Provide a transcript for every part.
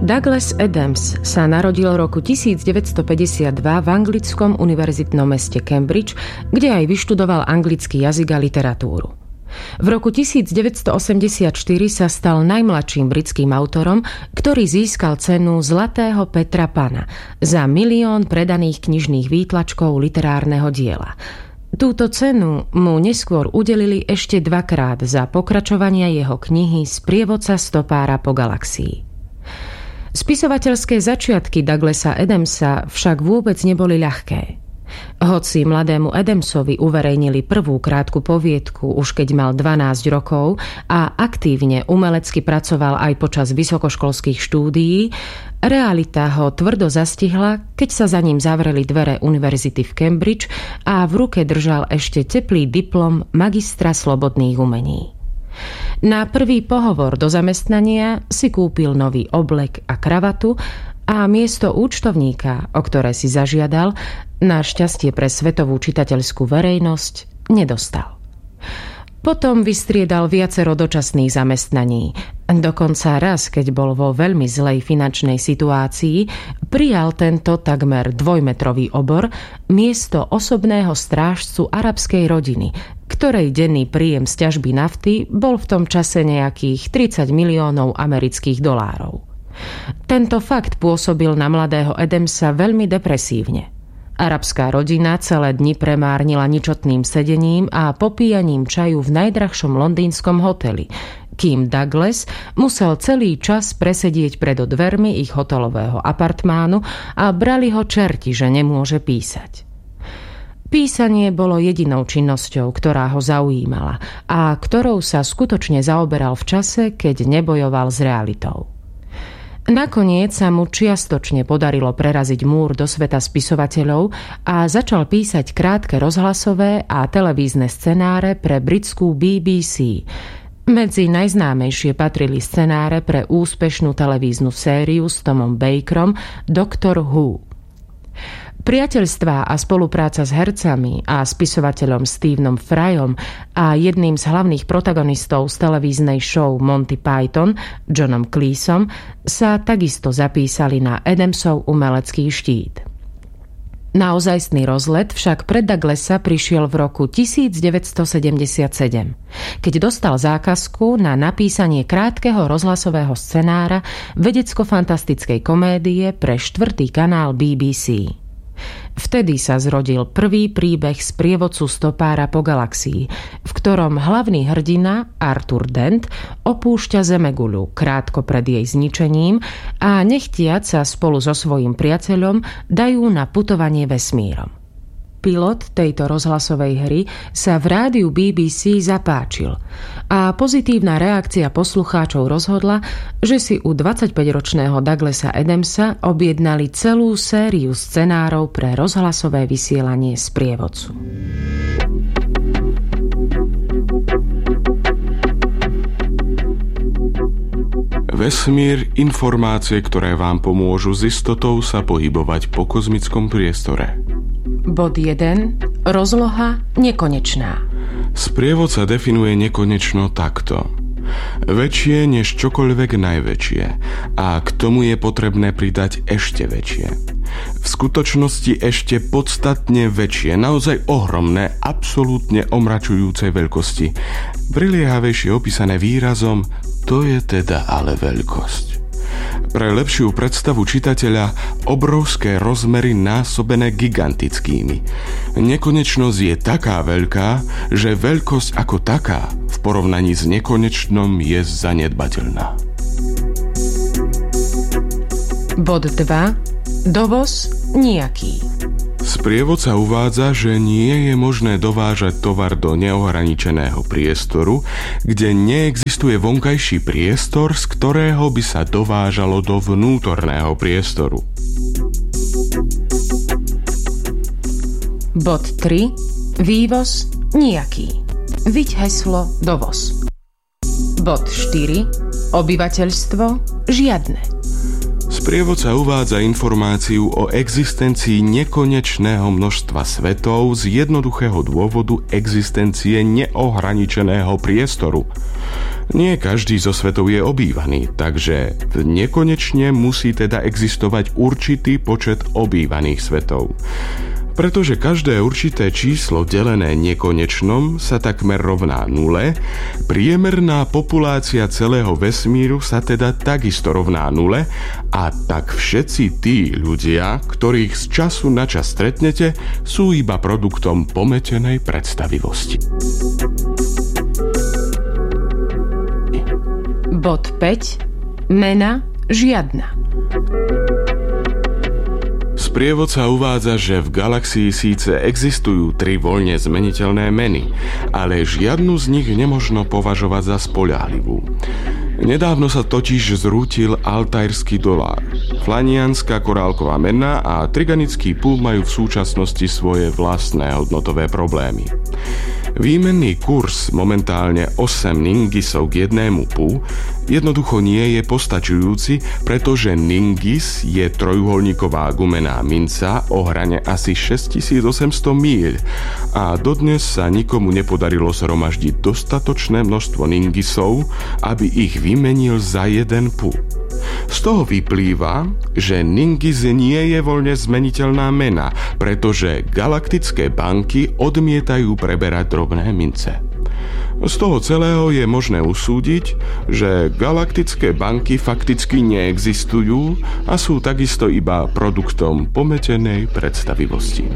Douglas Adams sa narodil roku 1952 v anglickom univerzitnom meste Cambridge, kde aj vyštudoval anglický jazyk a literatúru. V roku 1984 sa stal najmladším britským autorom, ktorý získal cenu Zlatého Petra Pana za 1 000 000 predaných knižných výtlačkov literárneho diela. Túto cenu mu neskôr udelili ešte 2-krát za pokračovanie jeho knihy Sprievodca stopára po galaxii. Spisovateľské začiatky Douglasa Adamsa však vôbec neboli ľahké. Hoci mladému Adamsovi uverejnili prvú krátku poviedku už keď mal 12 rokov a aktívne umelecky pracoval aj počas vysokoškolských štúdií, realita ho tvrdo zastihla, keď sa za ním zavreli dvere univerzity v Cambridge a v ruke držal ešte teplý diplom magistra slobodných umení. Na prvý pohovor do zamestnania si kúpil nový oblek a kravatu a miesto účtovníka, o ktoré si zažiadal, na šťastie pre svetovú čitateľskú verejnosť nedostal. Potom vystriedal viacero dočasných zamestnaní. Dokonca raz, keď bol vo veľmi zlej finančnej situácii, prijal tento takmer 2-metrový obor miesto osobného strážcu arabskej rodiny, ktorej denný príjem z ťažby nafty bol v tom čase nejakých 30 miliónov amerických dolárov. Tento fakt pôsobil na mladého Adamsa veľmi depresívne. Arabská rodina celé dni premárnila ničotným sedením a popíjaním čaju v najdrahšom londýnskom hoteli, kým Douglas musel celý čas presedieť pred dvermi ich hotelového apartmánu a brali ho čerti, že nemôže písať. Písanie bolo jedinou činnosťou, ktorá ho zaujímala a ktorou sa skutočne zaoberal v čase, keď nebojoval s realitou. Nakoniec sa mu čiastočne podarilo preraziť múr do sveta spisovateľov a začal písať krátke rozhlasové a televízne scenáre pre britskú BBC. Medzi najznámejšie patrili scenáre pre úspešnú televíznu sériu s Tomom Bakerom Doctor Who. Priateľstvá a spolupráca s hercami a spisovateľom Stephenom Fryom a jedným z hlavných protagonistov z televíznej show Monty Python, Johnom Cleeseom, sa takisto zapísali na Adamsov umelecký štít. Naozajstný rozlet však pre Douglasa prišiel v roku 1977, keď dostal zákazku na napísanie krátkeho rozhlasového scenára vedecko-fantastickej komédie pre 4. kanál BBC. Vtedy sa zrodil prvý príbeh Sprievodcu stopára po galaxii, v ktorom hlavný hrdina Arthur Dent opúšťa Zemeguľu krátko pred jej zničením a nechtiac sa spolu so svojím priateľom dajú na putovanie vesmírom. Pilot tejto rozhlasovej hry sa v rádiu BBC zapáčil a pozitívna reakcia poslucháčov rozhodla, že si u 25-ročného Douglasa Adamsa objednali celú sériu scenárov pre rozhlasové vysielanie Sprievodcu. Vesmír, informácie, ktoré vám pomôžu s istotou sa pohybovať po kozmickom priestore. Bod 1. Rozloha nekonečná. Sprievodca definuje nekonečno takto. Väčšie než čokoľvek najväčšie a k tomu je potrebné pridať ešte väčšie. V skutočnosti ešte podstatne väčšie, naozaj ohromné, absolútne omračujúcej veľkosti. Priliehavejšie opísané výrazom to je teda ale veľkosť. Pre lepšiu predstavu čitateľa obrovské rozmery násobené gigantickými. Nekonečnosť je taká veľká, že veľkosť ako taká v porovnaní s nekonečnom je zanedbateľná. Bod 2. Dovoz nejaký. Sprievodca uvádza, že nie je možné dovážať tovar do neohraničeného priestoru, kde neexistuje vonkajší priestor, z ktorého by sa dovážalo do vnútorného priestoru. Bod 3. Vývoz nejaký. Viď heslo dovoz. Bod 4. Obyvateľstvo žiadne. Sprievodca uvádza informáciu o existencii nekonečného množstva svetov z jednoduchého dôvodu existencie neohraničeného priestoru. Nie každý zo svetov je obývaný, takže nekonečne musí teda existovať určitý počet obývaných svetov. Pretože každé určité číslo delené nekonečnom sa takmer rovná nule, priemerná populácia celého vesmíru sa teda takisto rovná nule a tak všetci tí ľudia, ktorých z času na čas stretnete, sú iba produktom pometenej predstavivosti. Bod 5. Mena žiadna. Sprievodca uvádza, že v galaxii síce existujú 3 voľne zmeniteľné meny, ale žiadnu z nich nemožno považovať za spoľahlivú. Nedávno sa totiž zrútil altairský dolár. Flanianská korálková mena a triganický pú majú v súčasnosti svoje vlastné hodnotové problémy. Výmenný kurz momentálne 8 ningisov k 1 pú jednoducho nie je postačujúci, pretože ningis je trojuholníková gumená minca o hrane asi 6800 míľ a dodnes sa nikomu nepodarilo zhromaždiť dostatočné množstvo ningisov, aby ich vymenil za 1 pú. Z toho vyplýva, že ningis nie je voľne zmeniteľná mena, pretože galaktické banky odmietajú preberať drobné mince. Z toho celého je možné usúdiť, že galaktické banky fakticky neexistujú a sú takisto iba produktom pometenej predstavivosti.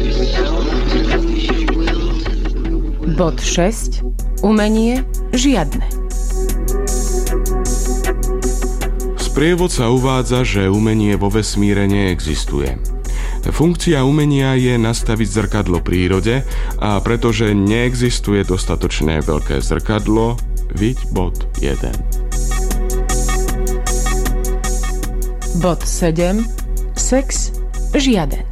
Bod 6. Umenie žiadne. Sprievodca uvádza, že umenie vo vesmíre neexistuje. Funkcia umenia je nastaviť zrkadlo prírode a pretože neexistuje dostatočné veľké zrkadlo, viď bod 1. Bod 7. Sex žiaden.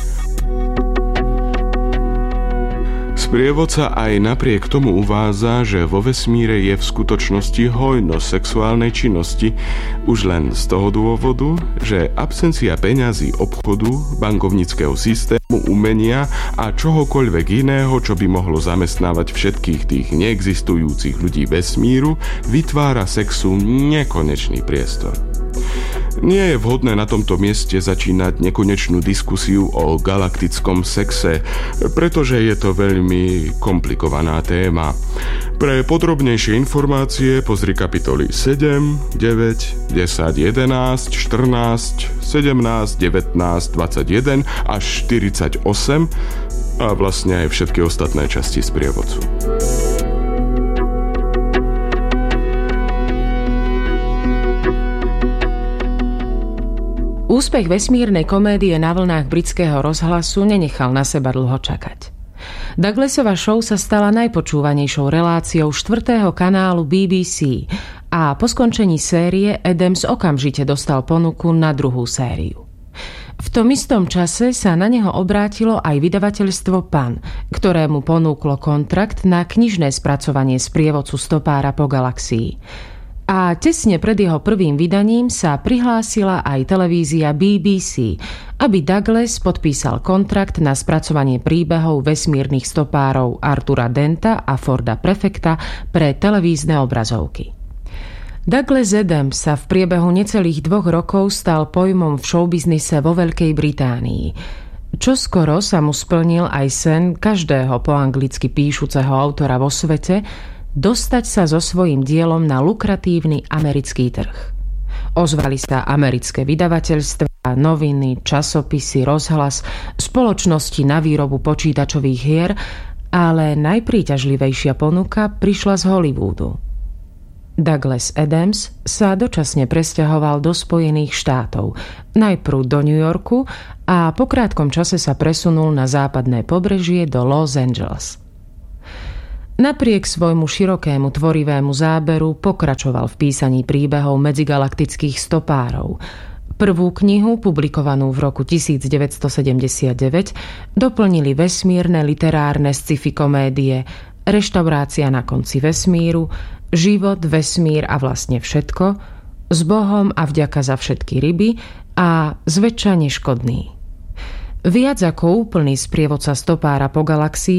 Sprievodca aj napriek tomu uvádza, že vo vesmíre je v skutočnosti hojnosť sexuálnej činnosti už len z toho dôvodu, že absencia peňazí, obchodu, bankovníckeho systému, umenia a čohokoľvek iného, čo by mohlo zamestnávať všetkých tých neexistujúcich ľudí vesmíru, vytvára sexu nekonečný priestor. Nie je vhodné na tomto mieste začínať nekonečnú diskusiu o galaktickom sexe, pretože je to veľmi komplikovaná téma. Pre podrobnejšie informácie pozri kapitoly 7, 9, 10, 11, 14, 17, 19, 21 až 48 a vlastne aj všetky ostatné časti sprievodcu. Úspech vesmírnej komédie na vlnách britského rozhlasu nenechal na seba dlho čakať. Douglasova show sa stala najpočúvanejšou reláciou 4. kanálu BBC a po skončení série Adams okamžite dostal ponuku na druhú sériu. V tom istom čase sa na neho obrátilo aj vydavateľstvo Pan, ktorému ponúklo kontrakt na knižné spracovanie sprievodcu stopára po galaxii. A tesne pred jeho prvým vydaním sa prihlásila aj televízia BBC, aby Douglas podpísal kontrakt na spracovanie príbehov vesmírnych stopárov Artura Denta a Forda Prefecta pre televízne obrazovky. Douglas Adams sa v priebehu necelých 2 rokov stal pojmom v showbiznise vo Veľkej Británii. Čoskoro sa mu splnil aj sen každého po anglicky píšuceho autora vo svete dostať sa so svojím dielom na lukratívny americký trh. Ozvali sa americké vydavateľstvá, noviny, časopisy, rozhlas, spoločnosti na výrobu počítačových hier, ale najpríťažlivejšia ponuka prišla z Hollywoodu. Douglas Adams sa dočasne presťahoval do Spojených štátov, najprv do New Yorku a po krátkom čase sa presunul na západné pobrežie do Los Angeles. Napriek svojmu širokému tvorivému záberu pokračoval v písaní príbehov medzigalaktických stopárov. Prvú knihu, publikovanú v roku 1979, doplnili vesmírne literárne sci-fi komédie Reštaurácia na konci vesmíru, Život, vesmír a vlastne všetko, S Bohom a vďaka za všetky ryby a Zväčša neškodný. Viac ako úplný sprievodca stopára po galaxii,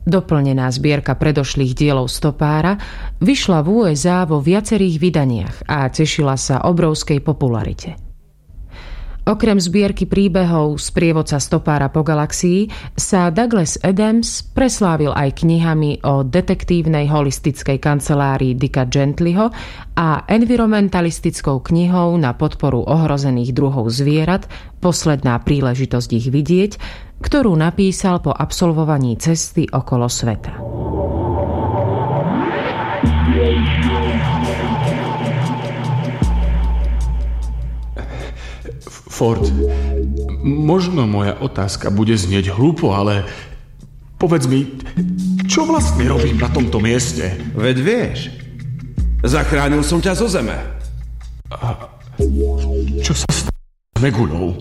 Doplnená zbierka predošlých dielov stopára vyšla v USA vo viacerých vydaniach a tešila sa obrovskej popularite. Okrem zbierky príbehov Sprievodca stopára po galaxii sa Douglas Adams preslávil aj knihami o detektívnej holistickej kancelárii Dicka Gentlyho a environmentalistickou knihou na podporu ohrozených druhov zvierat Posledná príležitosť ich vidieť, ktorú napísal po absolvovaní cesty okolo sveta. Ford, možno moja otázka bude znieť hlúpo, ale povedz mi, čo vlastne robím na tomto mieste? Veď vieš, zachránil som ťa zo zeme. A čo sa stalo s Megulou?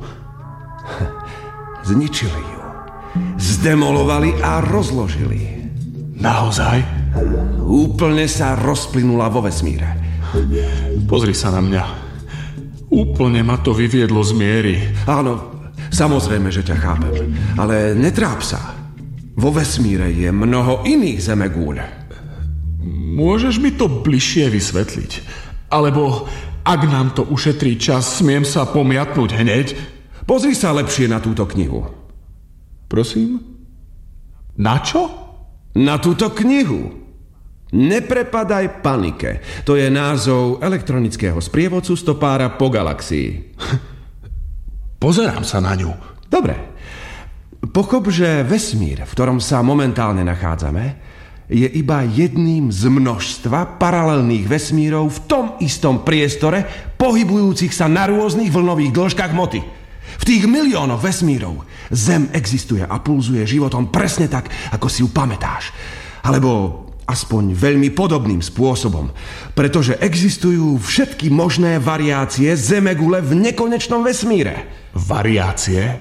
Zničili ju. Zdemolovali a rozložili. Naozaj? Úplne sa rozplynula vo vesmíre. Pozri sa na mňa. Úplne ma to vyviedlo z miery. Áno, samozrejme, že ťa chápem. Ale netráp sa. Vo vesmíre je mnoho iných zemegúľ. Môžeš mi to bližšie vysvetliť? Alebo, ak nám to ušetrí čas, smiem sa pomiatnúť hneď? Pozri sa lepšie na túto knihu. Prosím? Na čo? Na túto knihu. Neprepadaj panike. To je názov elektronického sprievodcu stopára po galaxii. Pozerám sa na ňu. Dobre. Pochop, že vesmír, v ktorom sa momentálne nachádzame, je iba jedným z množstva paralelných vesmírov v tom istom priestore, pohybujúcich sa na rôznych vlnových dĺžkach hmoty. V tých miliónoch vesmírov Zem existuje a pulzuje životom presne tak, ako si ju pamätáš. Alebo aspoň veľmi podobným spôsobom, pretože existujú všetky možné variácie zemegule v nekonečnom vesmíre. Variácie?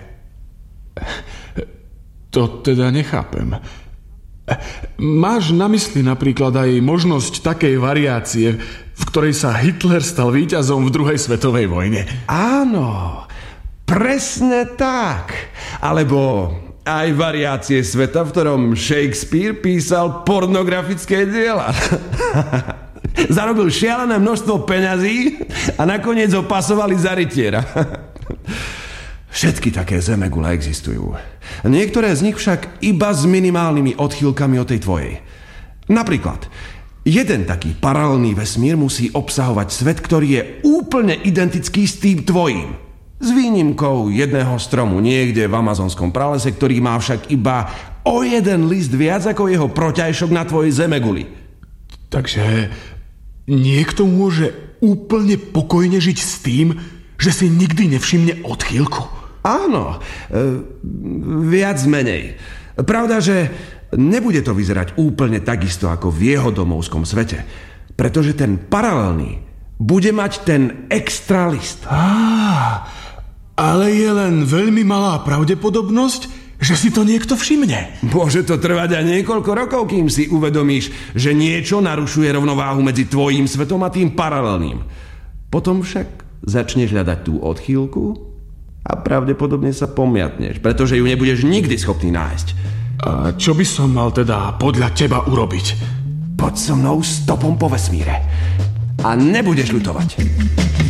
To teda nechápem. Máš na mysli napríklad aj možnosť takej variácie, v ktorej sa Hitler stal víťazom v druhej svetovej vojne? Áno, presne tak. Alebo aj variácie sveta, v ktorom Shakespeare písal pornografické diela. Zarobil šialené množstvo peňazí a nakoniec ho pasovali za rytiera. Všetky také zemegule existujú. Niektoré z nich však iba s minimálnymi odchýlkami od tej tvojej. Napríklad, jeden taký paralelný vesmír musí obsahovať svet, ktorý je úplne identický s tým tvojím. S výnimkou jedného stromu niekde v amazonskom pralese, ktorý má však iba o jeden list viac ako jeho proťajšok na tvojej zemeguli. Takže niekto môže úplne pokojne žiť s tým, že si nikdy nevšimne odchýlku? Áno, viac menej. Pravda, že nebude to vyzerať úplne takisto ako v jeho domovskom svete, pretože ten paralelný bude mať ten extra list. Ale je len veľmi malá pravdepodobnosť, že si to niekto všimne. Môže to trvať aj niekoľko rokov, kým si uvedomíš, že niečo narušuje rovnováhu medzi tvojím svetom a tým paralelným. Potom však začneš hľadať tú odchýlku a pravdepodobne sa pomiatneš, pretože ju nebudeš nikdy schopný nájsť. A čo by som mal teda podľa teba urobiť? Poď so mnou stopom po vesmíre a nebudeš ľutovať.